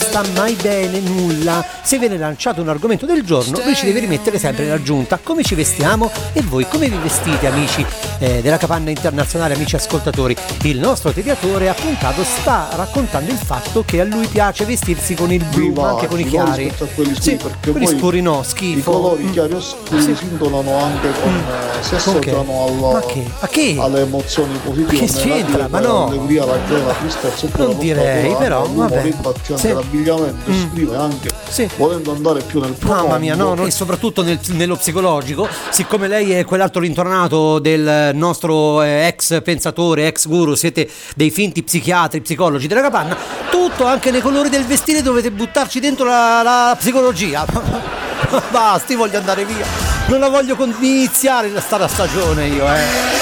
sta mai bene nulla. Se viene lanciato un argomento del giorno, lui ci deve rimettere sempre l'aggiunta. Come ci vestiamo? E voi come vi vestite, amici della Capanna Internazionale, amici ascoltatori? Il nostro tediatore appuntato sta raccontando il fatto che a lui piace vestirsi con il blu, ma anche con i chiari. Sì, perché quelli poi scuri no, schifo. I colori chiari o scuri si intonano anche con si associano alle emozioni positive, che c'entra? Ma no, l'allegria, la gioia, la tristezza, non direi, però vabbè. Infatti anche l'abbigliamento esprime anche volendo andare più nel profondo. Mamma mia, no, e soprattutto nello psicologico, siccome lei è quell'altro rintornato del nostro ex pensatore, ex guru, siete dei finti psichiatri, psicologi della Capanna, tutto anche nei colori del vestire dovete buttarci dentro la psicologia. Basti, voglio andare via, non la voglio iniziare sta stagione io,